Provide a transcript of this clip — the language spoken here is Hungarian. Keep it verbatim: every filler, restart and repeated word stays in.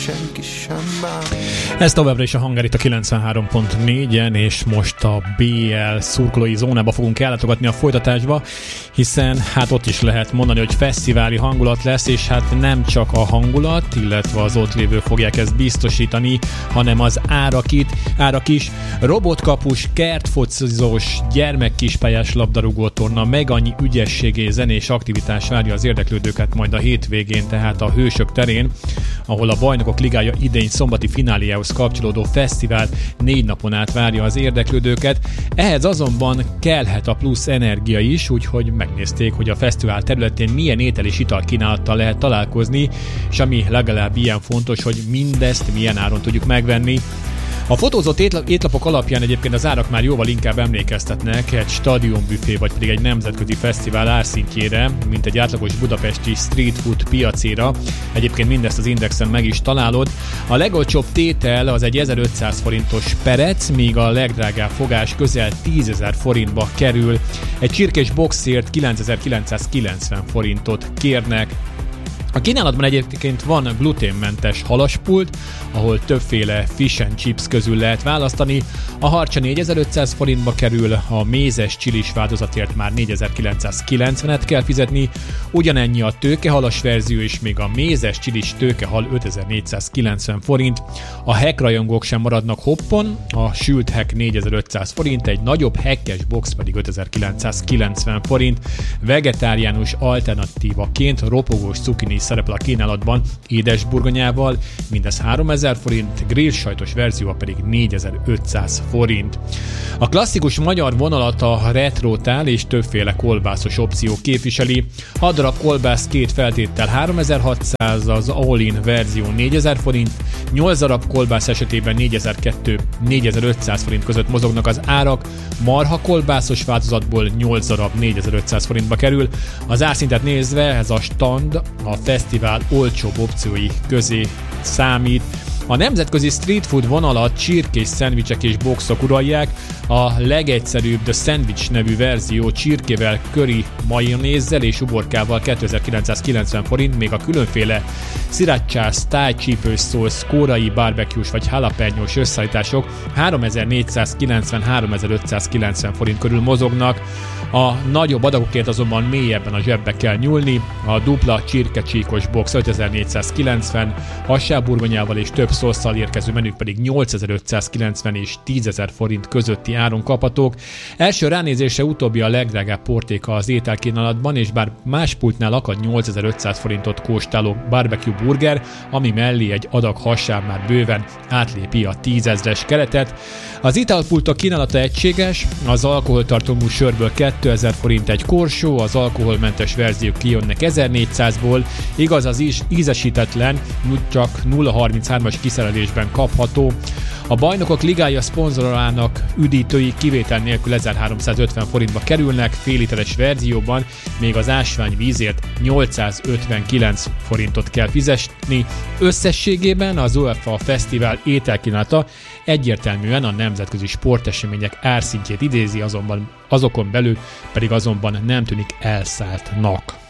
senki sem bán. Ez továbbra is a Hangar itt a kilencvenhárom pont négyen, és most a bé el szurkolói zónába fogunk ellátogatni a folytatásba, hiszen hát ott is lehet mondani, hogy fesztiváli hangulat lesz, és hát nem csak a hangulat, illetve az ott lévő fogják ezt biztosítani, hanem az árak, itt, árak is. Robotkapus, kertfocizós, gyermekkispályás labdarúgótorna, meg annyi ügyességé, zenés aktivitás várja az érdeklődőket majd a hétvégén, tehát a Hősök terén, ahol a Bajnokok Ligája idény szombati fináliához kapcsolódó fesztivál négy napon át várja az érdeklődőket. Ehhez azonban kellhet a plusz energia is, úgyhogy megnézték, hogy a fesztivál területén milyen étel és italkínálattal lehet találkozni, és ami legalább ilyen fontos, hogy mindezt milyen áron tudjuk megvenni. A fotózott étlapok alapján egyébként az árak már jóval inkább emlékeztetnek egy stadionbüfé vagy pedig egy nemzetközi fesztivál árszintjére, mint egy átlagos budapesti street food piacéra. Egyébként mindezt az Indexen meg is találod. A legolcsóbb tétel az egy ezerötszáz forintos perec, míg a legdrágább fogás közel tízezer forintba kerül. Egy csirkés boxért kilencezer-kilencszázkilencven forintot kérnek. A kínálatban egyébként van gluténmentes halaspult, ahol többféle fish and chips közül lehet választani. A harcsa négyezer-ötszáz forintba kerül, a mézes csilis változatért már négyezer-kilencszázkilencvenet kell fizetni, ugyanennyi a tőkehalas verzió, és még a mézes csilis tőkehal ötezer-négyszázkilencven forint. A hekkrajongók sem maradnak hoppon, a sült hek négyezer-ötszáz forint, egy nagyobb hekkes box pedig ötezer-kilencszázkilencven forint. Vegetáriánus alternatívaként ropogós cukini szerepel a kínálatban édesburgonyával, mindez háromezer forint, grill sajtos verzióval pedig négyezer-ötszáz forint. A klasszikus magyar vonalat a retrotál és többféle kolbászos opció képviseli. hat darab kolbász két feltéttel háromezer-hatszáz, az all-in verzió négyezer forint, nyolc darab kolbász esetében négyezer-ötszáz forint között mozognak az árak, marha kolbászos változatból nyolc darab négyezer-ötszáz forintba kerül. Az árszintet nézve ez a stand a fesztivál olcsóbb opciói közé számít. A nemzetközi street food vonalat csirkés szendvicsek és boxok uralják, a legegyszerűbb The Sandwich nevű verzió csirkével, curry majonézzel és uborkával kétezer-kilencszázkilencven forint, még a különféle sriracha, thai csípős szósz, kórai, barbecue-s vagy jalapeños összeállítások háromezer-négyszázkilencven-háromezer-ötszázkilencven forint körül mozognak. A nagyobb adagokért azonban mélyebben a zsebbe kell nyúlni. A dupla csirkecsíkos box ötezer-négyszázkilencven, hassáburgonyával és több szósszal érkező menük pedig nyolcezer-ötszázkilencven és tízezer forint közötti áron kaphatók. Első ránézésre utóbbi a legdrágább portéka az ételkínálatban, és bár más pultnál akad nyolcezer-ötszáz forintot kóstáló barbecue burger, ami mellé egy adag hassáb már bőven átlépi a tízezres keretet. Az italpultok kínálata egységes, az alkoholtartalmú sörből kétezer forint egy korsó, az alkoholmentes verziók kijönnek ezernégyszázból, igaz az is ízesítetlen, csak nulla harminchárom-as kiszerelésben kapható. A Bajnokok Ligája szponzorának üdítői kivétel nélkül ezerháromszázötven forintba kerülnek féliteres verzióban, még az ásványvízért nyolcszázötvenkilenc forintot kell fizetni. Összességében az UEFA Fesztivál ételkínálata egyértelműen a nemzetközi sportesemények árszintjét idézi, azonban azokon belül pedig azonban nem tűnik elszálltnak.